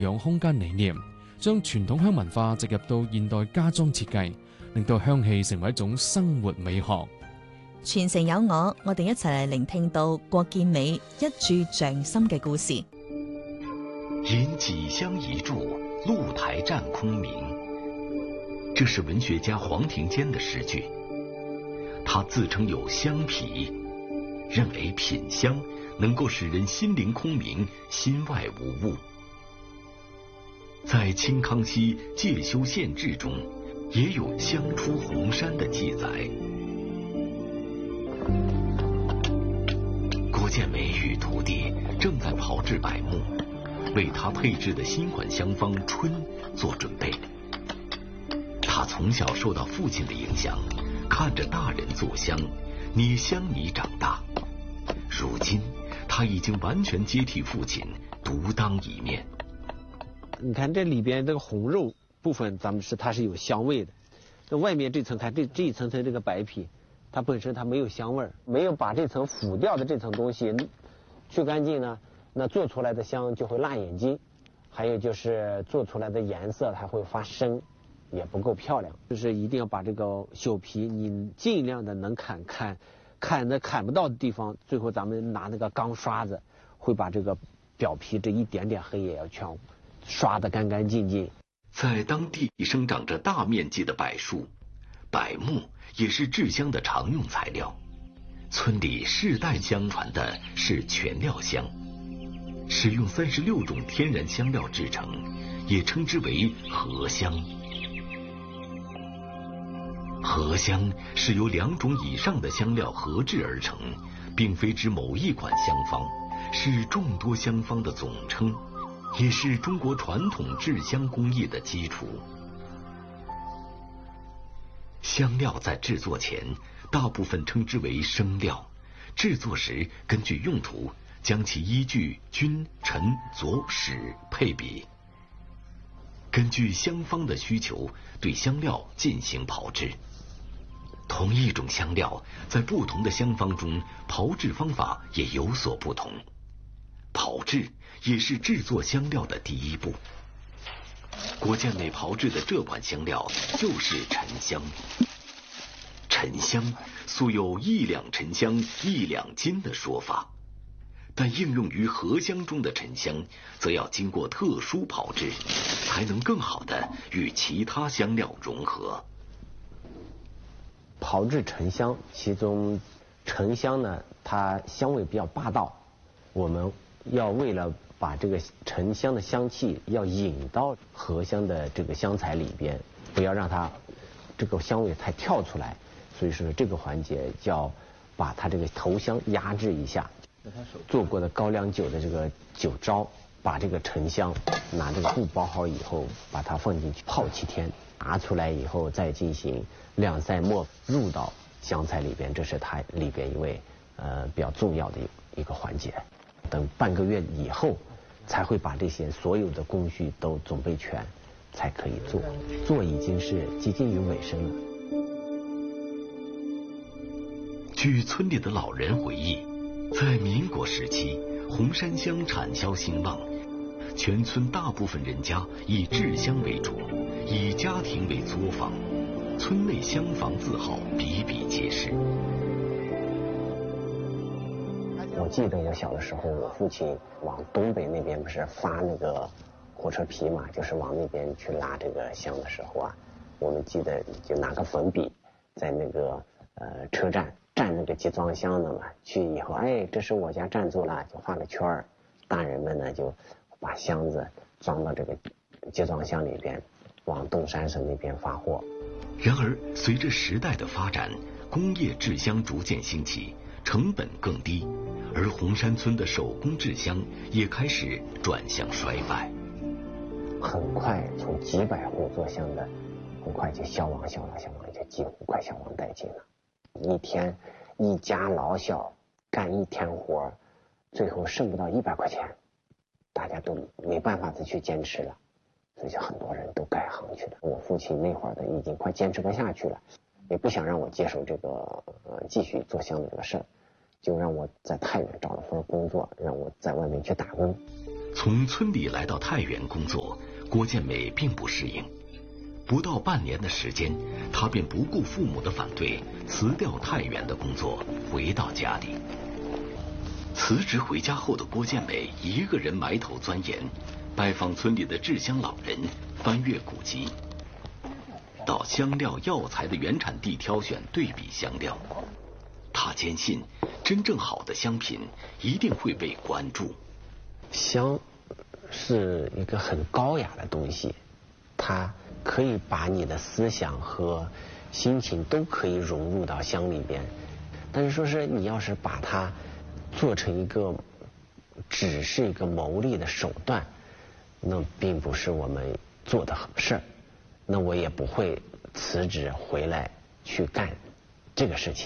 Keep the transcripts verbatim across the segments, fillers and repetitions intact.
用空間理念，將傳統香文化植入到現代家裝設計，令到香氣成為一種生活美學。 傳承有我，我哋一齊嚟聆聽到郭建美一炷匠心嘅故事。 吟幾香一炷，露台占空明。這是文學家黃庭堅的詩句。他自稱有香脾，認為品香能夠使人心靈空明，心外無物。在清康熙《介休縣志》中，也有香出紅山的記載。郭建美與徒弟正在炮製柏木，為他配製的新款香方春做準備。他從小受到父親的影響，看着大人做香，捏香泥長大。如今他已經完全接替父親，獨當一面。 你看這裡邊這個紅肉部分，咱們是它是有香味的。這外面這層，看這這一層層這個白皮，它本身它沒有香味兒，沒有把這層腐掉的這層東西去乾淨呢，那做出來的香就會辣眼睛，還有就是做出來的顏色它會發生，也不夠漂亮。就是一定要把這個朽皮，你盡量的能砍砍，砍的砍不到的地方，最後咱們拿那個鋼刷子，會把這個表皮這一點點黑也要全刷得乾乾淨淨。 在當地生長着大面積的柏樹，柏木也是製香的常用材料。村裡世代相傳的是全料香，使用三十六種天然香料製成，也稱之為合香。合香是由兩種以上的香料合製而成，並非指某一款香方，是眾多香方的總稱，也是中國傳統製香工藝的基礎。香料在製作前，大部分稱之為生料，製作時根據用途，將其依據君、臣、佐、使配比，根據香方的需求，對香料進行炮製。同一種香料，在不同的香方中，炮製方法也有所不同。炮製也是製作香料的第一步。郭建美炮製的這款香料就是沉香。沉香素有一兩沉香一兩金的說法，但應用於合香中的沉香，則要經過特殊炮製，才能更好的與其他香料融合。 炮製沉香，其中沉香呢，它香味比較霸道，我們要為了把這個沉香的香氣要引到合香的這個香材裡邊，不要讓它這個香味太跳出來，所以說這個環節要把它這個頭香壓制一下。做過的高粱酒的這個酒糟，把這個沉香拿這個布包好以後，把它放進去泡七天，拿出來以後再進行晾曬末入到香材裡邊，這是它裡邊一位呃比較重要的一個環節。等半個月以後，才會把這些所有的工序都準備全，才可以做。做已經是接近於尾聲了。 據村裡的老人回憶，在民國時期，紅山香產銷興旺，全村大部分人家以製香為主，以家庭為作坊，村內香坊字號比比皆是。 我記得我小的時候，我父親往東北那邊不是發那個火車皮嘛，就是往那邊去拉這個香的時候啊，我們記得就拿個粉筆在那個呃車站蘸那個集裝箱的嘛，去以後哎，這是我家贊助了，就畫個圈兒，大人們呢就把箱子裝到這個集裝箱裡邊，往東三省那邊發貨。 然而，隨着時代的發展，工業製香逐漸興起，成本更低，而紅山村的手工製香也開始轉向衰敗。 很快從幾百戶做香的，很快就消亡消亡消亡，就幾乎快消亡殆盡了。一天一家老小幹一天活，最後剩不到一百塊錢，大家都沒辦法再去堅持了，所以就很多人都改行去了。我父親那會兒的已經快堅持不下去了，也不想讓我接手這個呃繼續做香的這個事兒，就讓我在太原找了份工作，讓我在外面去打工。 从村里来到太原工作，郭建美并不适应。不到半年的时间，他便不顾父母的反对，辞掉太原的工作，回到家里。辞职回家后的郭建美一个人埋头钻研，拜访村里的制香老人，翻阅古籍，到香料药材的原产地挑选对比香料。他坚信，真正好的香品一定会被关注。 香是一个很高雅的东西，它可以把你的思想和心情都可以融入到香里边。但是说是你要是把它做成一个只是一个牟利的手段，那并不是我们做的事儿，那我也不会辞职回来去干这个事情。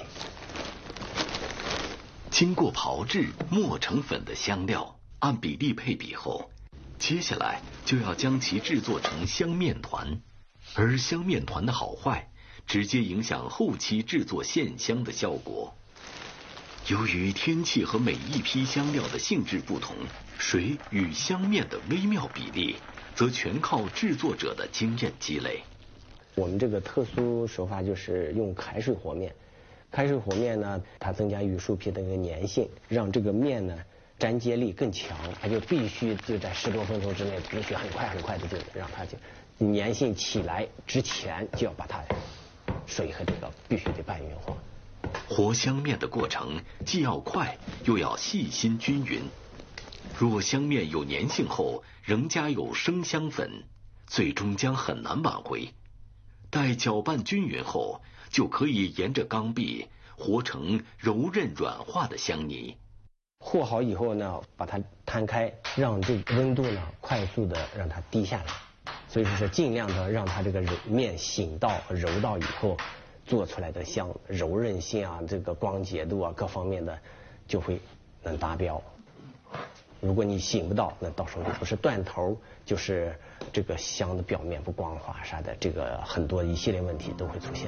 经过炮制磨成粉的香料按比例配比后，接下来就要将其制作成香面团，而香面团的好坏直接影响后期制作线香的效果。由于天气和每一批香料的性质不同，水与香面的微妙比例则全靠制作者的经验积累。 我们这个特殊手法就是用开水和面，开水和面呢，它增加玉树皮的那个粘性，让这个面呢粘接力更强，它就必须就在十多分钟之内，必须很快很快的就让它就粘性起来之前，就要把它水和这个必须得拌匀和。 和香面的过程既要快又要细心均匀，若香面有粘性后仍加有生香粉，最终将很难挽回。待搅拌均匀后，就可以沿着缸壁和成柔韧软化的香泥。 和好以后呢，把它摊开，让这个温度呢快速的让它低下来，所以说是尽量的让它这个面醒到柔到以后，做出来的香柔韧性啊，这个光洁度啊各方面的就会能达标。如果你醒不到，那到时候不是断头，就是这个香的表面不光滑啥的，这个很多一系列问题都会出现。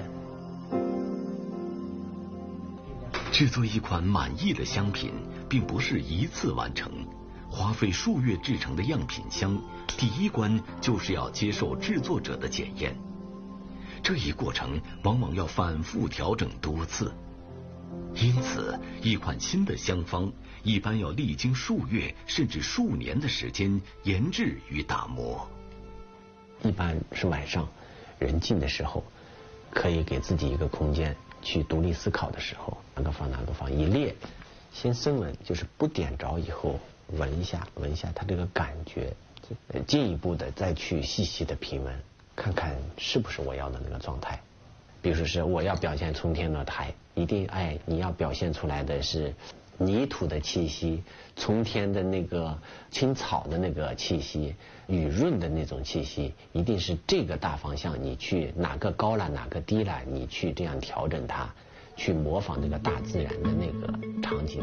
制作一款满意的香品并不是一次完成，花费数月制成的样品香，第一关就是要接受制作者的检验。这一过程往往要反复调整多次，因此一款新的香方一般要历经数月甚至数年的时间研制与打磨。 一般是晚上人静的时候，可以给自己一个空间去独立思考的时候，哪个放哪个放，一列先生闻，就是不点着以后闻一下闻一下它这个感觉，进一步的再去细细的品闻，看看是不是我要的那个状态。比如说是我要表现冲天落台，一定哎你要表现出来的是泥土的气息，冲天的那个青草的那个气息，雨润的那种气息，一定是这个大方向，你去哪个高了哪个低了，你去这样调整它，去模仿这个大自然的那个场景。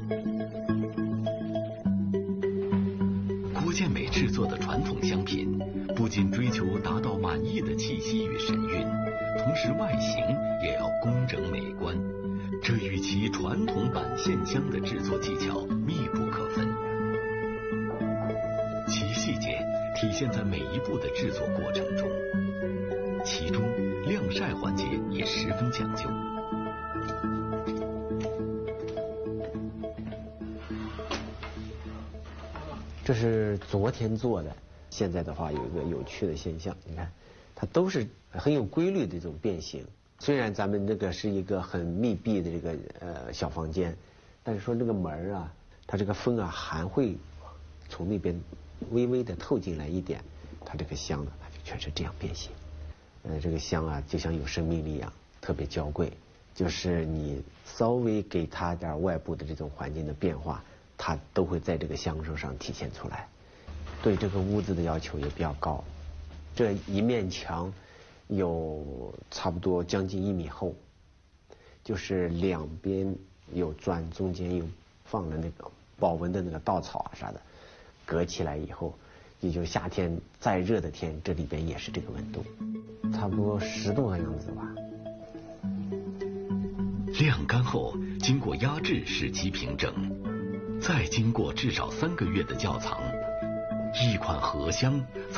郭建美制作的传统香品不仅追求达到满意的气息与神韵，同时外形也要工整美观，这与其传统版线香的制作技巧密不可分。其细节体现在每一步的制作过程中，其中晾晒环节也十分讲究。 这是昨天做的，现在的话有一个有趣的现象，你看它都是很有规律的这种变形。虽然咱们这个是一个很密闭的这个呃小房间，但是说这个门啊，它这个风啊还会从那边微微的透进来一点，它这个香呢，它就全是这样变形。呃，这个香啊，就像有生命力一样，特别娇贵。就是你稍微给它点外部的这种环境的变化，它都会在这个香受上体现出来。对这个屋子的要求也比较高，这一面墙有差不多将近一米厚，就是两边有砖，中间有放了那个保温的那个稻草啊啥的，隔起来以后，也就夏天再热的天，这里边也是这个温度，差不多十度的样子吧。 晾干后，经过压制使其平整，再经过至少三个月的窖藏， 一款荷香才